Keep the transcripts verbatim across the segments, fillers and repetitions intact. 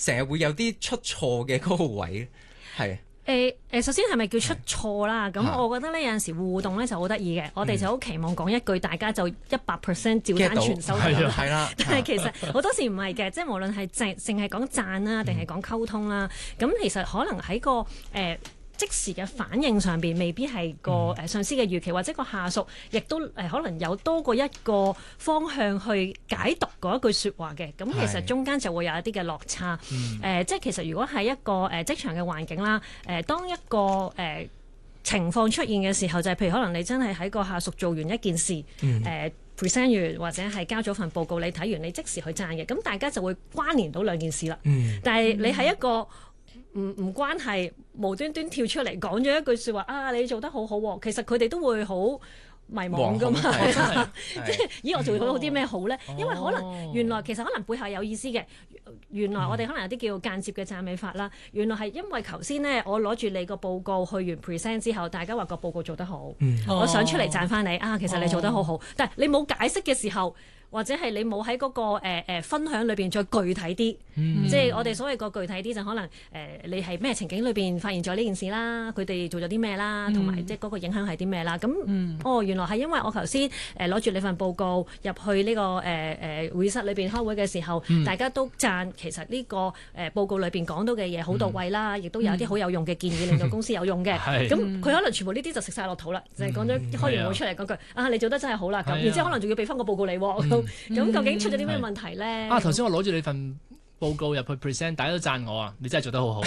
成日會有啲出錯嘅嗰個位？係。 誒誒，首先係咪叫出錯啦？咁我覺得咧有陣時互動咧就好得意嘅，我哋就好期望講一句，大家就一百 percent 照單全收到。 係啦， 但係其實好多時唔係嘅，即係無論係淨淨係講讚啦，定係講溝通啦，咁其實可能喺個誒。呃即時嘅反應上邊未必係個誒上司嘅預期，或者個下屬亦都誒可能有多過一個方向去解讀嗰一句説話嘅。咁其實中間就會有一啲嘅落差。誒、嗯呃，即係其實如果係一個誒職場嘅環境啦，誒、呃、當一個誒、呃、情況出現嘅時候，就係、是、譬如可能你真係喺個下屬做完一件事，誒、嗯呃、present 完或者係交咗份報告，你睇完你即時去讚嘅，咁大家就會關聯到兩件事啦。嗯、但係你喺一個唔唔關係，無端端跳出嚟講咗一句説話啊！你做得好好喎，其實佢哋都會好迷茫噶嘛，即係咦我做到啲咩好咧？哦、因為可能原來其實可能背後有意思嘅，原來我哋可能有啲叫間接嘅讚美法啦。原來係因為頭先咧，我攞住你個報告去完 present 之後，大家話個報告做得好，嗯、我想出嚟讚翻你啊！其實你做得好好，哦、但係你冇解釋嘅時候。或者係你冇喺嗰個誒、呃、分享裏邊再具體啲，嗯、即係我哋所謂個具體啲就可能誒、呃、你係咩情景裏邊發現咗呢件事啦，佢哋做咗啲咩啦，同埋、嗯、即係嗰個影響係啲咩啦。咁、嗯、哦原來係因為我頭先誒攞住你份報告入去呢、這個誒誒、呃、會議室裏邊開會嘅時候，嗯、大家都讚其實呢、這個誒、呃、報告裏邊講到嘅嘢好到位啦，亦、嗯、都有啲好有用嘅建議令到公司有用嘅。咁佢可能全部呢啲就食晒落肚啦，就係講咗開完會出嚟嗰句啊你做得真係好啦咁，然之後可能仲要俾翻個報告你喎。咁究竟出咗啲咩問題咧？ 啊，頭先我攞住你份報告入去 present，大家都讚我啊！你真係做得好好啊！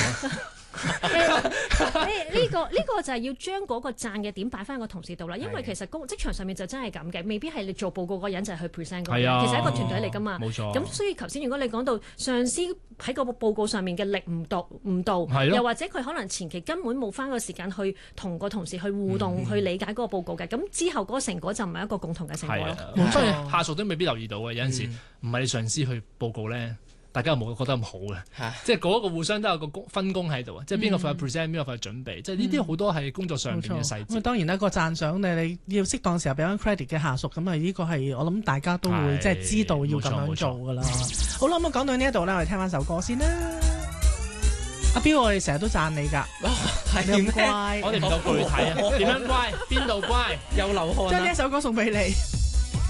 呢呢個呢個就係要將嗰個讚嘅點擺翻個同事度啦，因為其實工職場上面就真係咁嘅，未必係你做報告嗰人就係去 present 嗰個人，其實係一個團隊嚟噶嘛。冇錯。咁所以頭先如果你講到上司喺個報告上面嘅力唔到唔到，又或者佢可能前期根本冇翻個時間去同個同事去互動、去理解嗰個報告嘅，咁之後嗰個成果就唔係一個共同嘅成果咯。 所以下屬都未必留意到嘅，有陣時唔係你上司去報告咧。大家又冇覺得咁好嘅，啊、即係嗰個互相都有個工分工喺度啊！嗯、即係邊個負責 present，邊個負責準備，嗯、即係呢啲好多係工作上邊嘅細節。 咁當然啦，個讚賞你你要適當時候俾翻 credit 嘅下屬，咁啊呢個係我諗大家都會是即係知道要咁樣做㗎啦。好啦，咁啊講到呢一度咧，我哋聽翻首歌先啦。阿彪，我哋成日都讚你㗎，你咁乖， 我哋唔夠具體啊！點樣乖？邊度乖？ 又流汗。 將呢一首歌送俾你。